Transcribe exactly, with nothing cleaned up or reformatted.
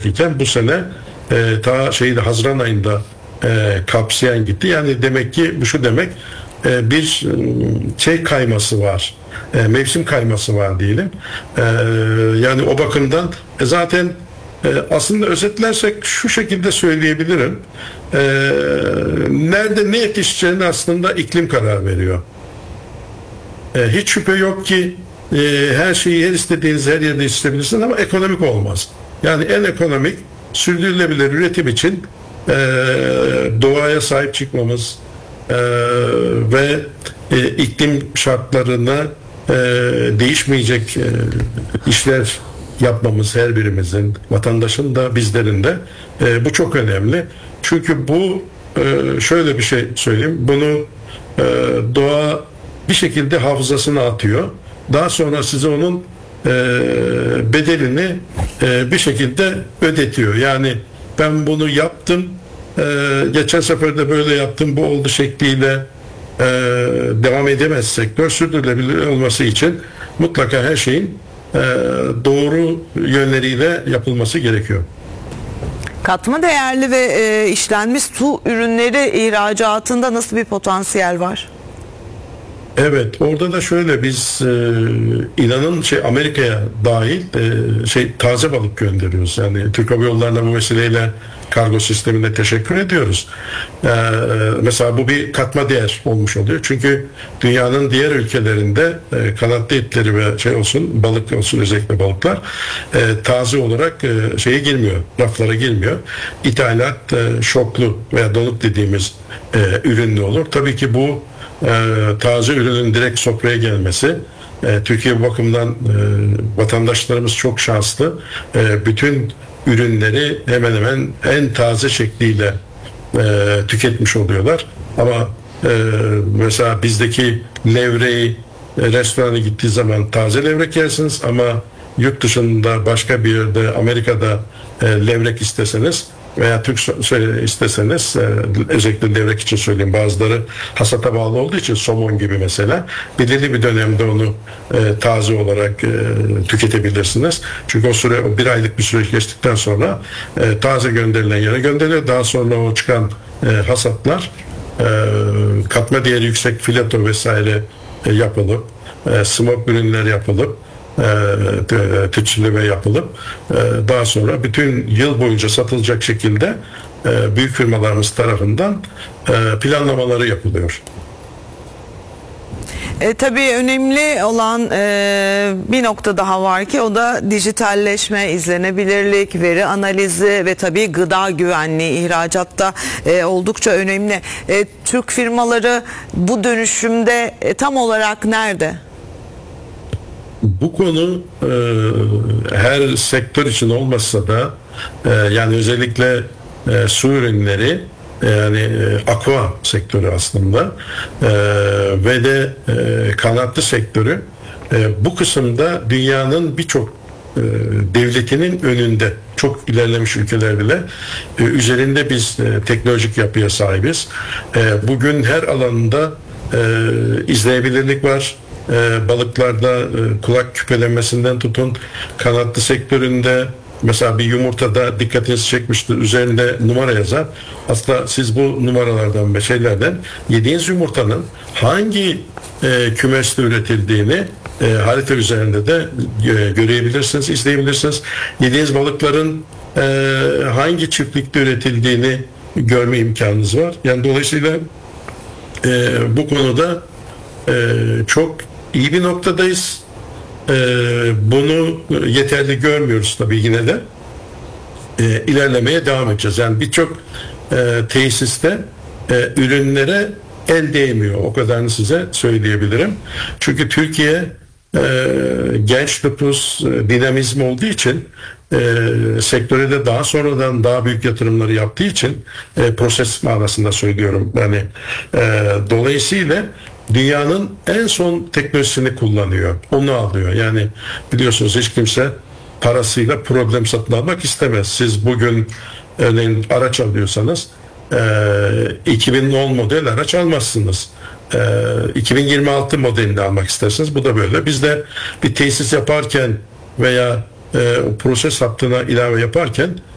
iken bu sene e, ta şeyde Haziran ayında e, kapsayan gitti. Yani demek ki bu şu demek, e, bir e, şey kayması var. E, mevsim kayması var diyelim. E, yani o bakımdan e, zaten e, aslında özetlersek şu şekilde söyleyebilirim. E, nerede ne yetişeceğini aslında iklim karar veriyor. E, hiç şüphe yok ki e, her şeyi her istediğiniz her yerde isteyebilirsiniz ama ekonomik olmaz. Yani en ekonomik sürdürülebilir üretim için e, doğaya sahip çıkmamız e, ve e, iklim şartlarına e, değişmeyecek e, işler yapmamız, her birimizin, vatandaşın da bizlerin de e, bu çok önemli. Çünkü bu e, şöyle bir şey söyleyeyim, bunu e, doğa bir şekilde hafızasına atıyor. Daha sonra size onun e, bedelini e, bir şekilde ödetiyor. Yani ben bunu yaptım, e, geçen sefer de böyle yaptım, bu oldu şekliyle e, devam edemez sektör. Sürdürülebilir olması için mutlaka her şeyin e, doğru yönleriyle yapılması gerekiyor. Katma değerli ve e, işlenmiş su ürünleri ihracatında nasıl bir potansiyel var? Evet, orada da şöyle biz e, inanın şey Amerika'ya dahil e, şey taze balık gönderiyoruz. Yani Türk Hava Yolları'na bu vesileyle kargo sistemine teşekkür ediyoruz. E, mesela bu bir katma değer olmuş oluyor. Çünkü dünyanın diğer ülkelerinde e, kanatlı etleri ve şey olsun, balık olsun, özellikle balıklar e, taze olarak e, şeye girmiyor, raflara girmiyor. İthalat e, şoklu veya donuk dediğimiz e, ürünlü olur. Tabii ki bu E, taze ürünün direkt sofraya gelmesi, e, Türkiye bu bakımdan e, vatandaşlarımız çok şanslı. E, bütün ürünleri hemen hemen en taze şekliyle e, tüketmiş oluyorlar. Ama e, mesela bizdeki levreyi e, restorana gittiği zaman taze levrek yersiniz ama yurt dışında başka bir yerde, Amerika'da e, levrek isteseniz veya Türk isteseniz, özellikle levrek için söyleyeyim, bazıları hasata bağlı olduğu için somon gibi mesela belirli bir dönemde onu e, taze olarak e, tüketebilirsiniz. Çünkü o süre, o bir aylık bir süreç geçtikten sonra e, taze gönderilen yere gönderiliyor. Daha sonra o çıkan e, hasatlar e, katma değeri yüksek fileto vesaire e, yapılıp e, smoke ürünler yapılıp e, tütsüleme yapılıp e, daha sonra bütün yıl boyunca satılacak şekilde e, büyük firmalarımız tarafından e, planlamaları yapılıyor. E, tabii önemli olan e, bir nokta daha var ki o da dijitalleşme, izlenebilirlik, veri analizi ve tabii gıda güvenliği ihracatta e, oldukça önemli. E, Türk firmaları bu dönüşümde e, tam olarak nerede? Bu konu e, her sektör için olmasa da e, yani özellikle e, su ürünleri e, yani e, aqua sektörü aslında e, ve de e, kanatlı sektörü e, bu kısımda dünyanın birçok e, devletinin önünde, çok ilerlemiş ülkeler bile e, üzerinde biz e, teknolojik yapıya sahibiz. E, bugün her alanında e, izleyebilirlik var. Ee, balıklarda e, kulak küpelenmesinden tutun, kanatlı sektöründe mesela bir yumurtada dikkatinizi çekmiştir, üzerinde numara yazar. Aslında siz bu numaralardan ve şeylerden yediğiniz yumurtanın hangi e, kümeste üretildiğini e, harita üzerinde de e, görebilirsiniz, izleyebilirsiniz. Yediğiniz balıkların e, hangi çiftlikte üretildiğini görme imkanınız var. Yani dolayısıyla e, bu konuda e, çok iyi bir noktadayız. Ee, bunu yeterli görmüyoruz tabii, yine de ee, ilerlemeye devam edeceğiz. Yani birçok e, tesiste e, ürünlere el değmiyor. O kadarını size söyleyebilirim. Çünkü Türkiye e, genç nüfus, e, dinamizm olduğu için e, sektöre de daha sonradan daha büyük yatırımları yaptığı için e, proses manasında söylüyorum. Yani e, dolayısıyla dünyanın en son teknolojisini kullanıyor. Onu alıyor. Yani biliyorsunuz hiç kimse parasıyla problem satın almak istemez. Siz bugün örneğin araç alıyorsanız e, iki bin on model araç almazsınız. E, iki bin yirmi altı modelini almak istersiniz. Bu da böyle. Biz de bir tesis yaparken veya e, proses hattına ilave yaparken